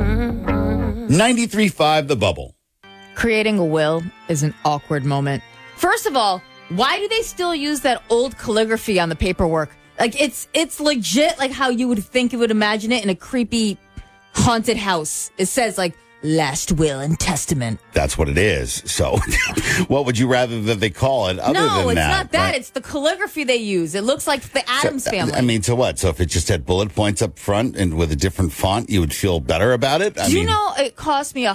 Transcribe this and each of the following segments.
93.5 The Bubble. Creating a will is an awkward moment. First of all, why do they still use that old calligraphy on the paperwork? Like, it's legit like how you would think you would imagine it in a creepy haunted house. It says, like, last will and testament. That's what it is. So, what would you rather that they call it other than that? No, it's not that. Right? It's the calligraphy they use. It looks like the Addams Family. I mean, so what? So if it just had bullet points up front and with a different font, you would feel better about it? Do you know it cost me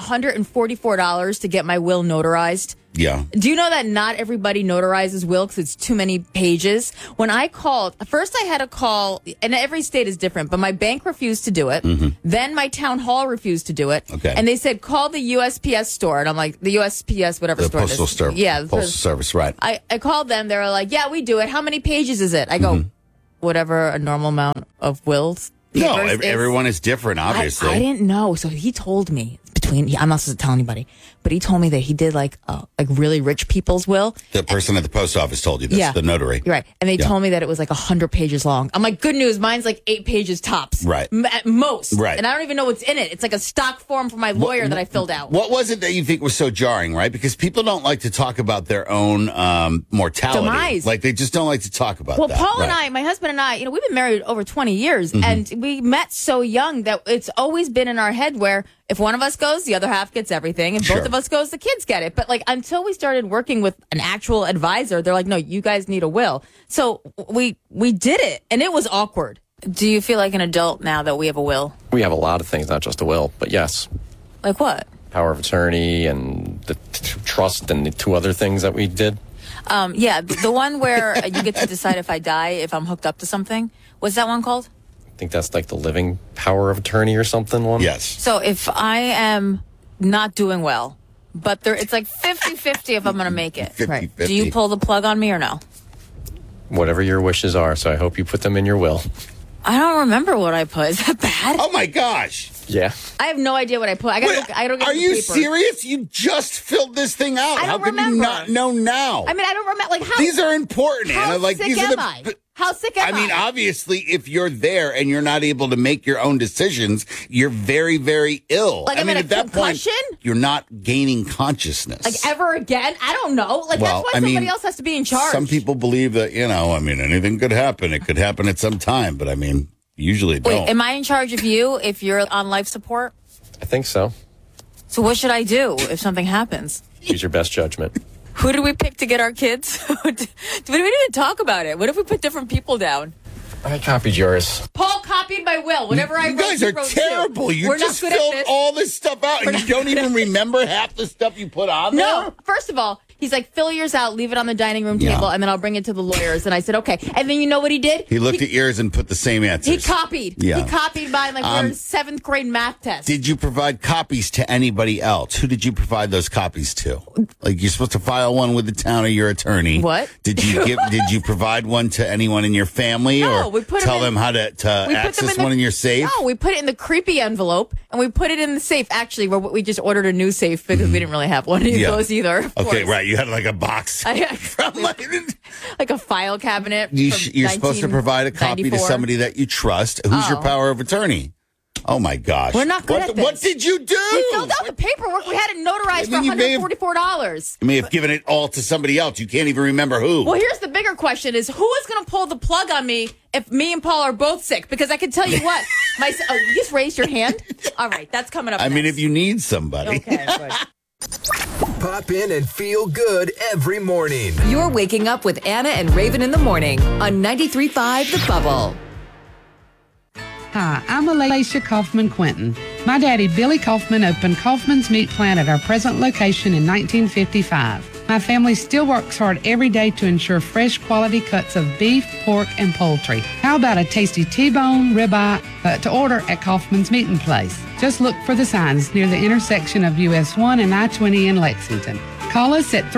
$144 to get my will notarized? Yeah. Do you know that not everybody notarizes will because it's too many pages? When I called, first I had a call, and every state is different, but my bank refused to do it. Mm-hmm. Then my town hall refused to do it. Okay. And they said, call the USPS store. And I'm like, the USPS, whatever The store postal it is. store. Yeah. Postal service, right. I called them. They were like, yeah, we do it. How many pages is it? I go, whatever a normal amount of wills. No, papers is. everyone is different, obviously. I didn't know. So he told me I'm not supposed to tell anybody, but he told me that he did like really rich people's will. The person at the post office told you this, the notary. You're right. And they told me that it was like 100 pages long. I'm like, good news. Mine's like 8 pages tops. Right. At most. Right. And I don't even know what's in it. It's like a stock form for my lawyer that I filled out. What was it that you think was so jarring, right? Because people don't like to talk about their own mortality. Demise. Like, they just don't like to talk about that. Well, Paul right. and I, my husband and I, we've been married over 20 years, and we met so young that it's always been in our head where if one of us goes, the other half gets everything. If both of us goes, the kids get it. But like until we started working with an actual advisor, they're like, no, you guys need a will. So we did it, and it was awkward. Do you feel like an adult now that we have a will? We have a lot of things, not just a will, but yes. Like what? Power of attorney and the trust and the 2 other things that we did. Yeah, the one where you get to decide if I die, if I'm hooked up to something. What's that one called? I think that's like the living power of attorney or something one. Yes. So if I am not doing well, but it's like 50-50 if I'm going to make it. 50-50. Right. Do you pull the plug on me or no? Whatever your wishes are, so I hope you put them in your will. I don't remember what I put. Is that bad? Oh, my gosh. Yeah. I have no idea what I put. I don't get Are the you paper. serious? You just filled this thing out. I don't How can remember. you not know now? I mean, I don't remember. Like, how These are important, how Anna. Like, sick these am are I? How sick am I? I mean, obviously, if you're there and you're not able to make your own decisions, you're very, very ill. Like, I I'm mean, in a at that concussion? point, you're not gaining consciousness. Like, ever again? I don't know. Like, Well, that's why somebody else has to be in charge. Some people believe that, anything could happen. It could happen at some time, but I mean, usually it Wait, don't. am I in charge of you if you're on life support? I think so. So what should I do if something happens? Use your best judgment. Who did we pick to get our kids? We didn't even talk about it. What if we put different people down? I copied yours. Paul copied my will. Whatever I You wrote, guys he are wrote too. terrible. You We're just not good at filled this. all this stuff out and you don't even remember half the stuff you put on there? No, first of all, he's like, fill yours out, leave it on the dining room table, and then I'll bring it to the lawyers. And I said, okay. And then you know what he did? He looked at yours and put the same answers. He copied. Yeah. He copied mine like we're in 7th grade math test. Did you provide copies to anybody else? Who did you provide those copies to? Like, you're supposed to file one with the town or your attorney. What? Did you provide one to anyone in your family? No, or we put tell them them how to access one in your safe? No, we put it in the creepy envelope, and we put it in the safe. Actually, we just ordered a new safe because we didn't really have one of those either. Of Okay, course. right. You had like a box. I had from like a file cabinet. You're supposed to provide a copy to 1994. somebody that you trust. Who's your power of attorney? Oh, my gosh. We're not good at this. What did you do? We filled out the paperwork. We had it notarized for $144. You may have given it all to somebody else. You can't even remember who. Well, here's the bigger question is who is going to pull the plug on me if me and Paul are both sick? Because I can tell you what. You just raised your hand? All right, that's coming up I mean, next. if you need somebody. Okay, good. Pop in and feel good every morning. You're waking up with Anna and Raven in the morning on 93.5 The Bubble. Hi, I'm Alicia Kaufman Quinton. My daddy, Billy Kaufman, opened Kaufman's Meat Plant at our present location in 1955. My family still works hard every day to ensure fresh quality cuts of beef, pork, and poultry. How about a tasty T-bone, ribeye to order at Kaufman's Meat Place? Just look for the signs near the intersection of US 1 and I-20 in Lexington. Call us at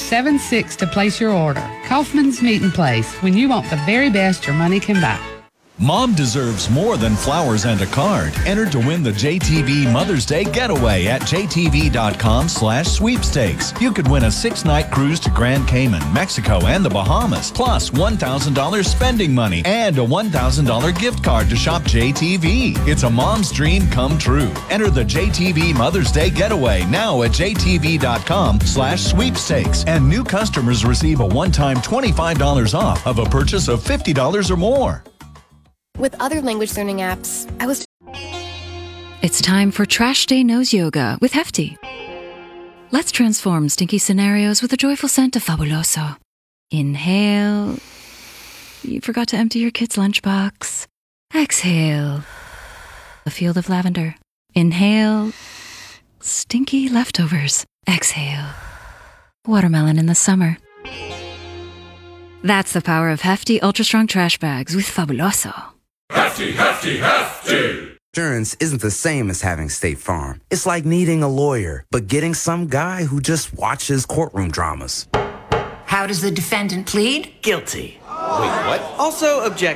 356-0076 to place your order. Kaufman's Meat Place, when you want the very best your money can buy. Mom deserves more than flowers and a card. Enter to win the JTV Mother's Day Getaway at jtv.com/sweepstakes. You could win a 6-night cruise to Grand Cayman, Mexico, and the Bahamas, plus $1,000 spending money and a $1,000 gift card to shop JTV. It's a mom's dream come true. Enter the JTV Mother's Day Getaway now at jtv.com/sweepstakes. And new customers receive a one-time $25 off of a purchase of $50 or more. With other language learning apps, It's time for Trash Day Nose Yoga with Hefty. Let's transform stinky scenarios with a joyful scent of Fabuloso. Inhale. You forgot to empty your kid's lunchbox. Exhale. A field of lavender. Inhale. Stinky leftovers. Exhale. Watermelon in the summer. That's the power of Hefty Ultra Strong Trash Bags with Fabuloso. Hefty, hefty, hefty! Insurance isn't the same as having State Farm. It's like needing a lawyer, but getting some guy who just watches courtroom dramas. How does the defendant plead? Guilty. Wait, what? Also object.